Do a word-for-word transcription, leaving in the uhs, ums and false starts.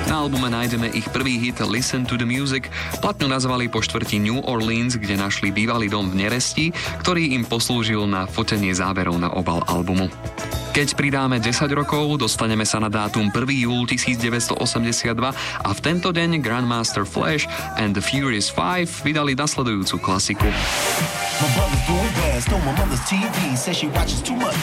Na albume nájdeme ich prvý hit Listen to the Music. Platňu nazvali po štvrti New Orleans, kde našli bývalý dom v neresti, ktorý im poslúžil na fotenie záberov na obal albumu. Keď pridáme desať rokov, dostaneme sa na dátum prvého júla devätnásťstoosemdesiatdva a v tento deň Grandmaster Flash and the Furious Five vydali nasledujúcu klasiku.